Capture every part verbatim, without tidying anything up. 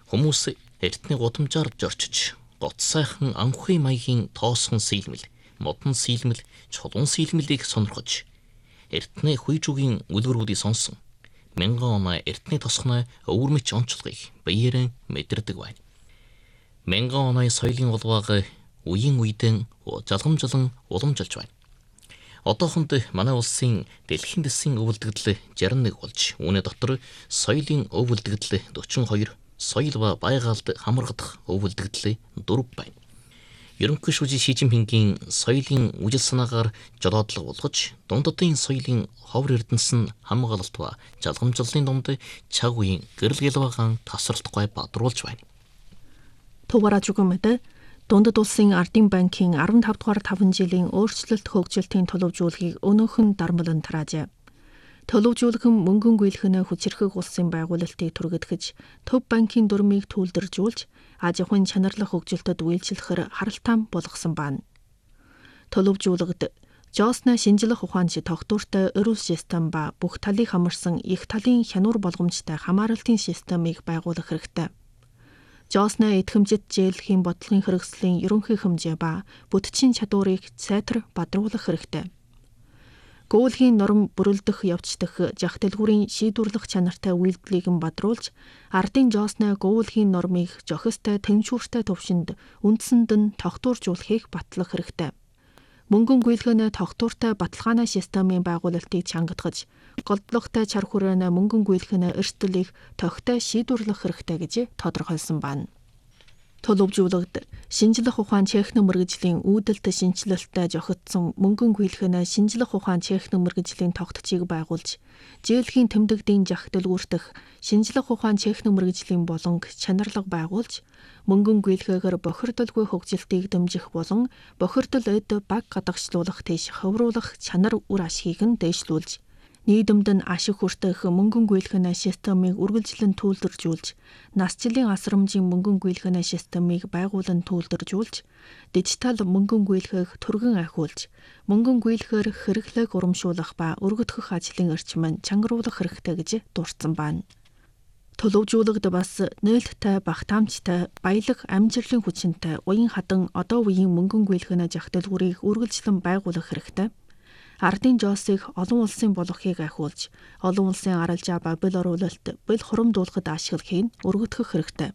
Хүмүүс эртний гудамжаар жорчиж, гот сайхан анхуй маягийн тоосхон сийлмэл, модон сийлмэл, чулуун сийлмэлийг сонирхож, эртний хуйжуугийн үлгэрүүдийг сонсон. Мянган оноо эртний тосгоной өвөрмөч онцлогыг биеэрэн мэдэрдэг байна. Мянган оноо соёлын улбааг үеийн үедэн жалгамжлан уламжилж байна. Одоохонд манай улсын дэлхийн дэсийн өвөлдөгдөл шестьдесят one болж, үүний дотор соёлын өвөлдөгдөл forty two, соёл ба байгальд хамрагдах өвөлдөгдөл four байна. Ерөнхий шүүжин Ши Жинпингийн соёлын үжил санаагаар жолоодлого болгож, дундадын соёлын ховор эрдэнэс нь хамгаалалт ба жалгамжлалын дунд чаг үеийн гэрэл гэлбагаан тасралтгүй бадруулж байна. Туваараа зүгмэдэ Дундад улсын Ардын банкын fifteen дугаар five жилийн өөрчлөлт хөгжилтийн төлөвжүүлгийг өнөөхөн дармлан тараажээ. Төлөвжүүлэх нь мөнгөн гүйлхэнэ хүчирхэг улсын байгуулалтыг түргэтгэж, төв банкын дүрмийг түлдэржүүлж, аж ахуйн чанарлах хөгжилтөд үйлчлэхээр харалтаан болгосон байна. Төлөвжүүлэгт Жосна шинжлэх ухаанч тогтвортой эрүүл систем ба бүх талыг хамарсан их талын хянуур болгоомжтой хамааралтын системийг байгуулах хэрэгтэй. Жосна идэхэмжит зээлхийн бодлогын хэрэгслийн ерөнхий хэмжээ ба бүтцийн чадварыг сайтар бадруулах хэрэгтэй. Гөөлхийн норм бүрэлдэх явц дэх жах дэлгүүрийн шийдвэрлэх чанартай үйлдэлийг нь бадруулж, ардын Жосна гөөлхийн нормыг зохистой тэнцвэртэй төвшөнд үндсэнд нь тогтворжуулахыг батлах хэрэгтэй. Мөнгөн гүйлхэнэ тогтвортой баталгааны системийн байгуулалтыг чангатгаж, голдлогтой чар хүрээнэ мөнгөн гүйлхэнэ эрсдэлийг тогтой шийдвэрлэх хэрэгтэй гэж тодорхойлсон байна. Төлөвжүүлэгт шинжлэх ухаан техник мэргэжлийн үүдэлт шинжилэлтэд зохицсон мөнгөн гүйлхэнэ шинжлэх ухаан техник мэргэжлийн тогтцыг байгуулж, зээлхийн тэмдэгдийн жах дэлгүүртэх шинжлэх ухаан техник мэргэжлийн болонг чанарлага байгуулж, мөнгөн гүйлхэгээр бохирдолгүй хөгжилтийг дэмжих болон бохирдол эд баг гадагшлуулах тийш хөврүүлэх чанар үр ашгийг нь дээшлүүлж, нийгэмд нь ашиг хүртэх мөнгөн гүйлхэнэ системийг үргэлжлэн түлдэржүүлж, насжилын асрамжийн мөнгөн гүйлхэнэ системийг байгуулан түлдэржүүлж, дижитал мөнгөн гүйлхээг түргэн ахиулж, мөнгөн гүйлхээр хэрэглээг урамшуулах ба өргөдгөх ажлын эрчим чангаруулах хэрэгтэй гэж дурдсан байна. Төлөвжүүлэгт бас нээлттэй, багтаамжтай, баялаг амжилтын хүчинтэй, уян хадан одоо үеийн мөнгөн гүйлхэнэ жах дэлгүүрийг үргэлжлэн байгуулах хэрэгтэй. Ардын Жосыг олон улсын болохыг ахиулж, олон улсын аралжаа ба бэл оруулалт, бэл хурамдуулахад ашиглахыг өргөдгөх хэрэгтэй.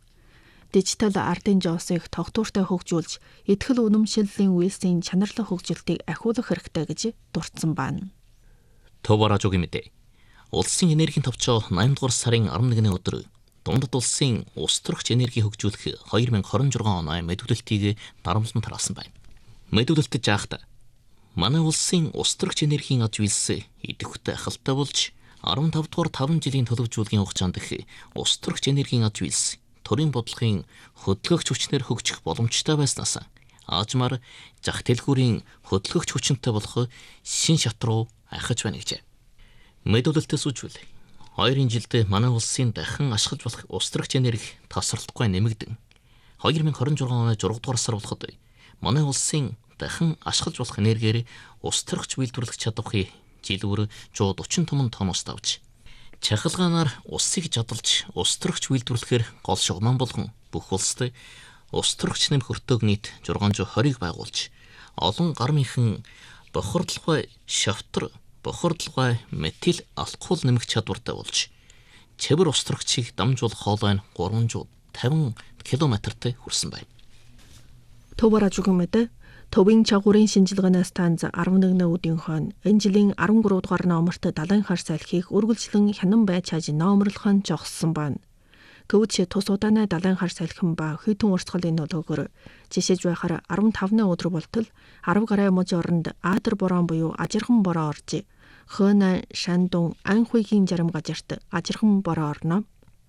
Дижитал ардын Жосыг тогтвортой хөгжүүлж, итгэл үнэмшиллийн үйлсийн чанарлах хөгжилтийг ахиулах хэрэгтэй гэж дурдсан байна. Туваараа зүг мэдээ. Улсын энергийн товчоо eighth дугаар сарын elevenны өдөр дундад улсын ус төрөгч энерги хөгжүүлэх twenty twenty-six оны мэдүүлэлтийг дарамтлан тараасан байна. Мэдүүлэлтэд жаахад манай улсын ус төрөгч энергийн аж үйлс идэвхтэй ахалтай болж fifteen дугаар five жилийн төлөвжүүлгийн хугацаанд дэх ус төрөгч энергийн аж үйлс төрийн бодлогын хөдөлгөгч хүчнэр хөгжих боломжтой байснаас аажмаар зах дэлгүүрийн хөдөлгөгч хүчинтэй болох шин шат руу ахиж байна гэжээ. Мэдүүлэлтээс үжвэл хоёрын жилд манай улсын дахин ашиглаж болох ус төрөгч энерги тасралтгүй нэмэгдэн twenty twenty-six оны six дугаар сар болоход манай улсын дахин ашиглаж болох энергиэр ус төрөгч үйлдвэрлэх чадварыг жилүүр one hundred forty тоноос давж, чахалгаанаар усыг жадалж ус төрөгч үйлдвэрлэхээр гол шугаман болгон бүх улсад ус төрөгч нэмэх өртөөг нийт six hundred twenty-ыг байгуулж, олон гармынхан бохирдлогой шавтар, бохирдлогой метил алкогол нэмэх чадвартай болж, цэвэр ус төрөгчийг дамжуулах хоолой нь three hundred fifty километртэй хүрсэн байна. Туваараа зүгмэдэ Төвийн чагуурын шинжилгээний станц eleven өдрийн хойно энэ жилийн thirteen дугаар номерт далайн хар салхийг үргэлжлэн хянан байж чаж номерлох нь жогссон байна. Гэвч тус удааны далайн хар салхин ба хүйтэн урсгалын нөлөөгөөр жишээж байхаар fifteen өдөр болтол ten гаруй мужийн оронд Адар борон буюу ажирхан бороо орж, Хönö, Шандун, Анхуйгийн зарим газарт ажирхан бороо орно.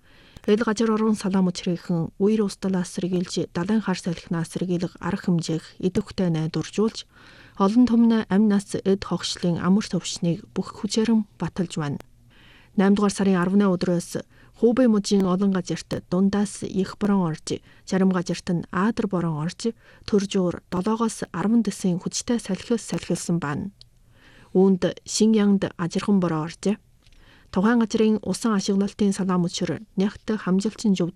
Эл газар орон салаа мөчрийнхэн үер устдалаас сэргийлж далайн хар салхинаас сэргийлэх арга хэмжээх идэвхтэй найдваржуулж, олон томны амь нас эд хогшлын амар төвшнийг бүх хүчээрэн баталж байна. eight дугаар сарын ten өдрөөс Хубэй мужийн олон газарт дундаас их борон орж, зарим газарт нь Адар борон орж, төржуур seven-оос ten дэсийн хүчтэй салхиос салхилсан байна. Үүнд Шиньянгд ажирхан бороо оржээ. Тухайн газрын усан ашиглалтын салаа мөчөр нягт хамжилчин зөвд